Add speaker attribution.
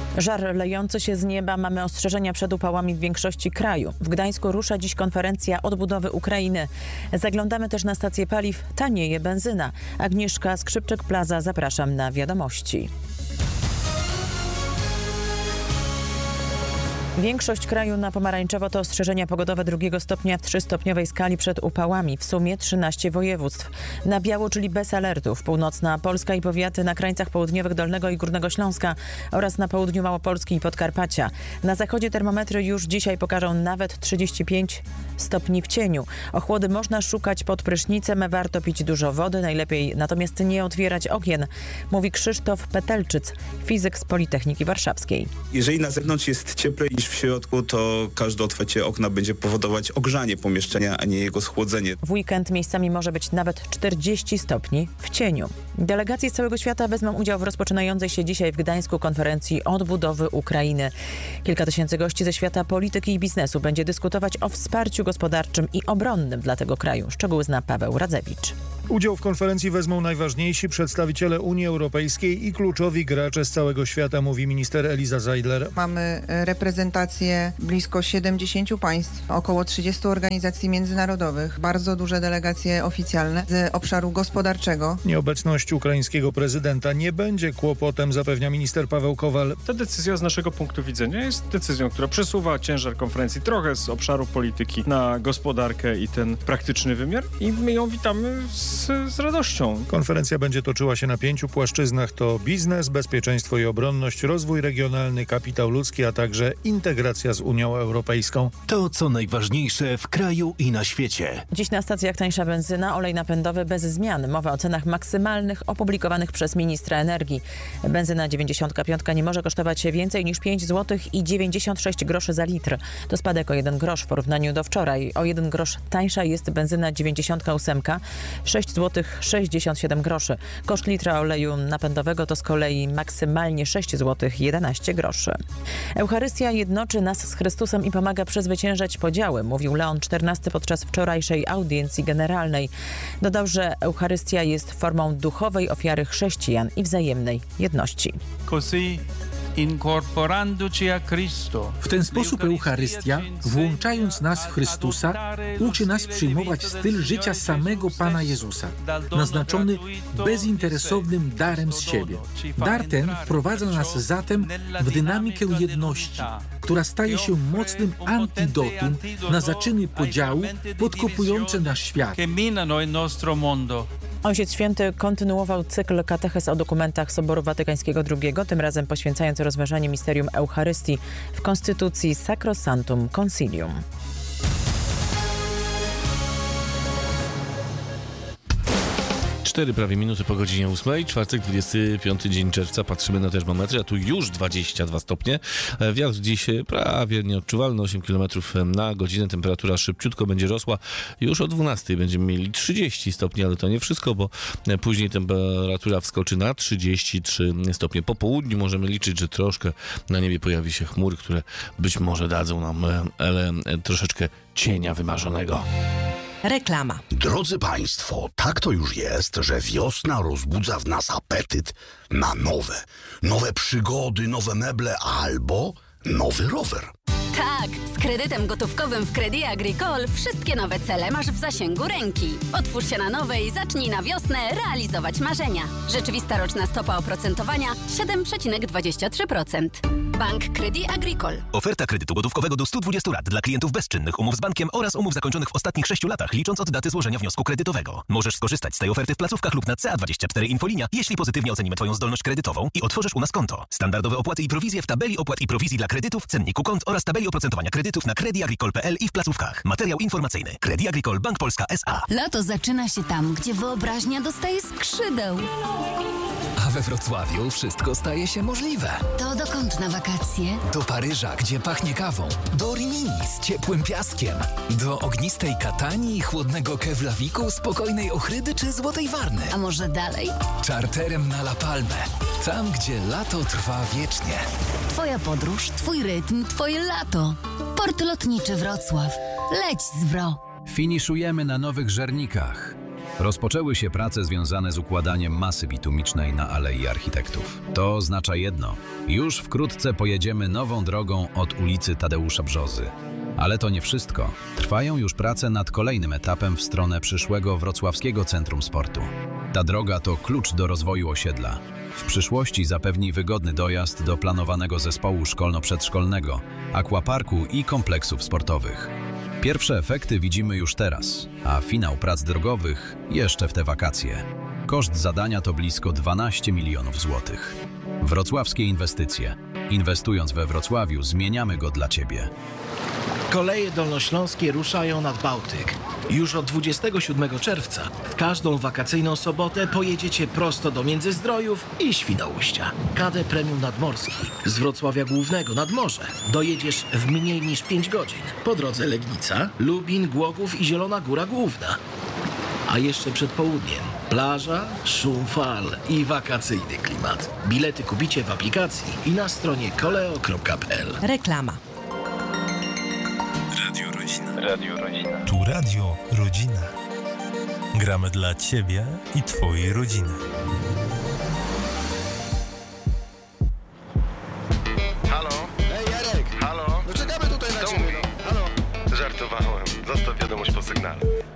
Speaker 1: Żar lejący się z nieba, mamy ostrzeżenia przed upałami w większości kraju. W Gdańsku rusza dziś konferencja odbudowy Ukrainy. Zaglądamy też na stację paliw, tanieje benzyna. Agnieszka Skrzypczyk-Plaza, zapraszam na wiadomości. Większość kraju na pomarańczowo to ostrzeżenia pogodowe 2 stopnia w 3-stopniowej skali przed upałami. W sumie 13 województw. Na biało, czyli bez alertów. Północna Polska i powiaty na krańcach południowych Dolnego i Górnego Śląska oraz na południu Małopolski i Podkarpacia. Na zachodzie termometry już dzisiaj pokażą nawet 35 stopni w cieniu. Ochłody można szukać pod prysznicem, warto pić dużo wody, najlepiej natomiast nie otwierać okien, mówi Krzysztof Petelczyc, fizyk z Politechniki Warszawskiej.
Speaker 2: Jeżeli na zewnątrz jest cieplej niż w środku, to każde otwarcie okna będzie powodować ogrzanie pomieszczenia, a nie jego schłodzenie.
Speaker 1: W weekend miejscami może być nawet 40 stopni w cieniu. Delegacje z całego świata wezmą udział w rozpoczynającej się dzisiaj w Gdańsku konferencji odbudowy Ukrainy. Kilka tysięcy gości ze świata polityki i biznesu będzie dyskutować o wsparciu gospodarczym i obronnym dla tego kraju. Szczegóły zna Paweł Radzewicz.
Speaker 3: Udział w konferencji wezmą najważniejsi przedstawiciele Unii Europejskiej i kluczowi gracze z całego świata, mówi minister Eliza Zeidler.
Speaker 4: Mamy reprezentację blisko 70 państw, około 30 organizacji międzynarodowych, bardzo duże delegacje oficjalne z obszaru gospodarczego.
Speaker 3: Nieobecność ukraińskiego prezydenta nie będzie kłopotem, zapewnia minister Paweł Kowal.
Speaker 5: Ta decyzja z naszego punktu widzenia jest decyzją, która przesuwa ciężar konferencji trochę z obszaru polityki na gospodarkę i ten praktyczny wymiar i my ją witamy z radością.
Speaker 3: Konferencja będzie toczyła się na 5 płaszczyznach. To biznes, bezpieczeństwo i obronność, rozwój regionalny, kapitał ludzki, a także integracja z Unią Europejską.
Speaker 6: To, co najważniejsze w kraju i na świecie.
Speaker 1: Dziś na stacjach tańsza benzyna, olej napędowy bez zmian. Mowa o cenach maksymalnych opublikowanych przez ministra energii. Benzyna 95 nie może kosztować więcej niż 5 zł i 96 groszy za litr. To spadek o 1 grosz w porównaniu do wczoraj. O 1 grosz tańsza jest benzyna 98, 6 zł 67 groszy. Koszt litra oleju napędowego to z kolei maksymalnie 6 zł 11 groszy. Eucharystia jednoczy nas z Chrystusem i pomaga przezwyciężać podziały, mówił Leon XIV podczas wczorajszej audiencji generalnej. Dodał, że Eucharystia jest formą duchowej ofiary chrześcijan i wzajemnej jedności.
Speaker 7: W ten sposób Eucharystia, włączając nas w Chrystusa, uczy nas przyjmować styl życia samego Pana Jezusa, naznaczony bezinteresownym darem z siebie. Dar ten wprowadza nas zatem w dynamikę jedności, która staje się mocnym antidotum na zaczyny podziału podkopujące nasz świat.
Speaker 1: Ojciec Święty kontynuował cykl katechez o dokumentach Soboru Watykańskiego II, tym razem poświęcając rozważanie misterium Eucharystii w konstytucji Sacrosanctum Concilium.
Speaker 8: Prawie minuty po godzinie 8, czwartek, 25 dzień czerwca, patrzymy na termometry, a tu już 22 stopnie. Wiatr dziś prawie nieodczuwalny, 8 km na godzinę, temperatura szybciutko będzie rosła. Już o 12 będziemy mieli 30 stopni, ale to nie wszystko, bo później temperatura wskoczy na 33 stopnie. Po południu możemy liczyć, że troszkę na niebie pojawi się chmur, które być może dadzą nam troszeczkę cienia wymarzonego.
Speaker 9: Reklama.
Speaker 10: Drodzy Państwo, tak to już jest, że wiosna rozbudza w nas apetyt na nowe przygody, nowe meble albo nowy rower.
Speaker 9: Tak, z kredytem gotówkowym w Crédit Agricole wszystkie nowe cele masz w zasięgu ręki. Otwórz się na nowe i zacznij na wiosnę realizować marzenia. Rzeczywista roczna stopa oprocentowania 7,23%. Bank Crédit Agricole.
Speaker 6: Oferta kredytu gotówkowego do 120 lat dla klientów bezczynnych, umów z bankiem oraz umów zakończonych w ostatnich 6 latach, licząc od daty złożenia wniosku kredytowego. Możesz skorzystać z tej oferty w placówkach lub na CA24 Infolinia, jeśli pozytywnie ocenimy Twoją zdolność kredytową i otworzysz u nas konto. Standardowe opłaty i prowizje w tabeli opłat i prowizji dla kredytów, cenniku kont oraz tabeli oprocentowania kredytów na crediagricole.pl i w placówkach. Materiał informacyjny. Crédit Agricole Bank Polska S.A.
Speaker 11: Lato zaczyna się tam, gdzie wyobraźnia dostaje skrzydeł.
Speaker 12: A we Wrocławiu wszystko staje się możliwe.
Speaker 11: To dokąd na wakacje?
Speaker 12: Do Paryża, gdzie pachnie kawą. Do Rimini z ciepłym piaskiem. Do ognistej Katanii i chłodnego Keflaviku, spokojnej Ochrydy czy Złotej Warny.
Speaker 11: A może dalej?
Speaker 12: Czarterem na La Palmę. Tam, gdzie lato trwa wiecznie.
Speaker 11: Twoja podróż, twój rytm, twoje lato. Port Lotniczy Wrocław. Leć z WRO.
Speaker 13: Finiszujemy na Nowych Żernikach. Rozpoczęły się prace związane z układaniem masy bitumicznej na Alei Architektów. To oznacza jedno. Już wkrótce pojedziemy nową drogą od ulicy Tadeusza Brzozy. Ale to nie wszystko. Trwają już prace nad kolejnym etapem w stronę przyszłego Wrocławskiego Centrum Sportu. Ta droga to klucz do rozwoju osiedla. W przyszłości zapewni wygodny dojazd do planowanego zespołu szkolno-przedszkolnego, aquaparku i kompleksów sportowych. Pierwsze efekty widzimy już teraz, a finał prac drogowych jeszcze w te wakacje. Koszt zadania to blisko 12 milionów złotych. Wrocławskie inwestycje. Inwestując we Wrocławiu, zmieniamy go dla Ciebie.
Speaker 14: Koleje dolnośląskie ruszają nad Bałtyk. Już od 27 czerwca w każdą wakacyjną sobotę pojedziecie prosto do Międzyzdrojów i Świnoujścia. KD Premium Nadmorski z Wrocławia Głównego nad morze dojedziesz w mniej niż 5 godzin. Po drodze Legnica, Lubin, Głogów i Zielona Góra Główna. A jeszcze przed południem plaża, szum fal i wakacyjny klimat. Bilety kupicie w aplikacji i na stronie koleo.pl.
Speaker 11: Reklama.
Speaker 15: Radio Rodzina. Radio Rodzina. Tu Radio Rodzina. Gramy dla Ciebie i Twojej rodziny.
Speaker 16: Halo? Ej, Jarek! Halo? No czekamy tutaj na Ciebie, no. Halo? Żartowałem. Zostaw wiadomość po sygnale.